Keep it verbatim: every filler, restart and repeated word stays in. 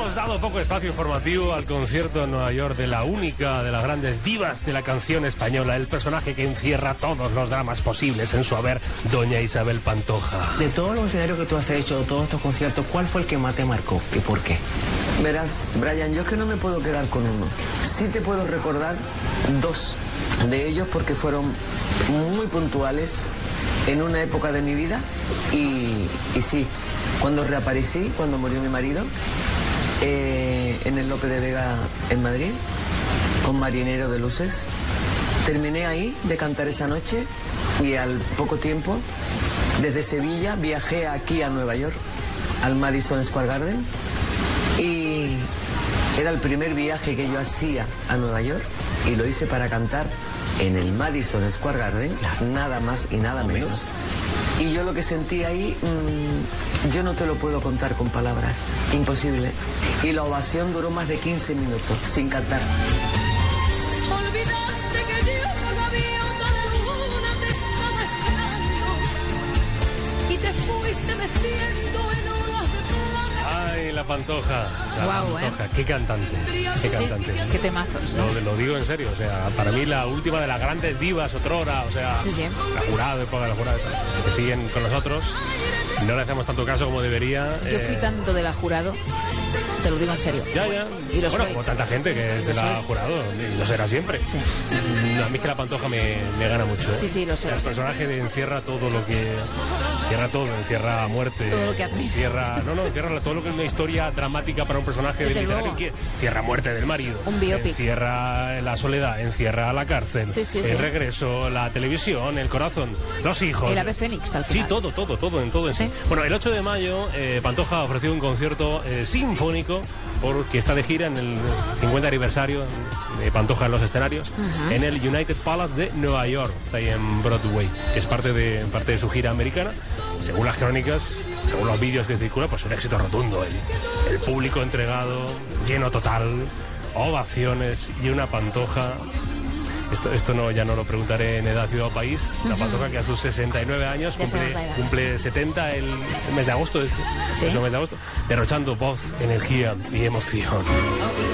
hemos dado poco espacio informativo al concierto en Nueva York de la única de las grandes divas de la canción española, el personaje que encierra todos los dramas posibles en su haber, doña Isabel Pantoja. De todos los escenarios que tú has hecho, todos estos conciertos, ¿cuál fue el que más te marcó y por qué? Verás, Brian, yo es que no me puedo quedar con uno. Sí te puedo recordar dos de ellos porque fueron muy puntuales en una época de mi vida y, y sí, cuando reaparecí, cuando murió mi marido, eh, en el Lope de Vega en Madrid, con Marinero de Luces, terminé ahí de cantar esa noche y al poco tiempo, desde Sevilla, viajé aquí a Nueva York, al Madison Square Garden, y era el primer viaje que yo hacía a Nueva York y lo hice para cantar en el Madison Square Garden, nada más y nada menos. Y yo lo que sentí ahí, mmm, yo no te lo puedo contar con palabras, imposible. Y la ovación duró más de quince minutos, sin cantar. Olvidaste que yo, la gaviota de luna, te estaba esperando y te fuiste metiendo en olas de plata. Ay, la Pantoja, la Guau, Pantoja, ¿eh? qué cantante, qué Sí, cantante. qué temazos, ¿no? Lo, lo digo en serio, o sea, para mí la última de las grandes divas otrora, o sea, Sí, sí. la Jurado, época de la Jurado, que siguen con nosotros. No le hacemos tanto caso como debería. Yo fui eh, tanto de la Jurado, te lo digo en serio. Ya, ya. Y lo bueno, soy. como tanta gente que es de Lo la soy. Jurado, y lo será siempre. Sí. A mí es que la Pantoja me, me gana mucho. ¿eh? Sí, sí, lo sé, El lo sé. personaje de encierra todo lo que... Encierra todo, encierra muerte. Todo lo que admira. Encierra... No, no, encierra todo lo que es una historia dramática para un personaje Desde de literario. luego. Que encierra muerte del marido. Un biopic. Encierra la soledad, encierra la cárcel. Sí, sí, el sí. regreso, la televisión, el corazón, los hijos. El ave fénix, al Sí, final. todo, todo, todo, en todo en sí. Sí. Bueno, el ocho de mayo, eh, Pantoja ofreció un concierto eh, sinfónico porque está de gira en el cincuenta aniversario de Pantoja en los escenarios, Ajá. en el United Palace de Nueva York, está ahí en Broadway, que es parte de, parte de su gira americana. Según las crónicas, según los vídeos que circulan, pues un éxito rotundo. El, el público entregado, lleno total, ovaciones y una Pantoja. Esto, esto no, ya no lo preguntaré en Edad, Ciudad o País. La Pantoja que a sus sesenta y nueve años Ya cumple, sabemos la edad. cumple setenta el, el mes de agosto, es, Sí. es el mes de agosto, derrochando voz, energía y emoción.